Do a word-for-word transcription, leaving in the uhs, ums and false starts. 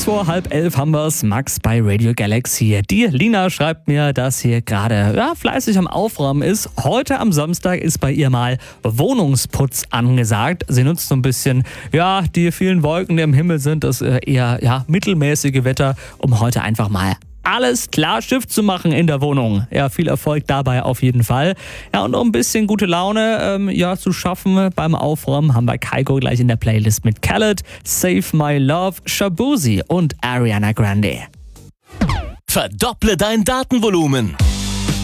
vor halb elf haben wir's. Max bei Radio Galaxy. Die Lina schreibt mir, dass sie gerade ja, fleißig am Aufräumen ist. Heute am Samstag ist bei ihr mal Wohnungsputz angesagt. Sie nutzt so ein bisschen, ja, die vielen Wolken, die im Himmel sind, das eher ja, mittelmäßige Wetter, um heute einfach mal alles klar Schiff zu machen in der Wohnung. Ja, viel Erfolg dabei auf jeden Fall. Ja, und um ein bisschen gute Laune ähm, ja, zu schaffen beim Aufräumen, haben wir Kaiko gleich in der Playlist mit Khaled, Save My Love, Shaboozey und Ariana Grande. Verdopple dein Datenvolumen.